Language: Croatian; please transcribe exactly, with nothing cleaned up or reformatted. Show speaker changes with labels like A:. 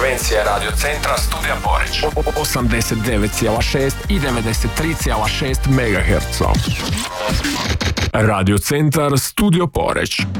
A: frekvencije Radio Centra Studija Poreć.
B: osamdeset devet zarez šest i devedeset tri zarez šest megaherca. Radio Centar Studio Poreć.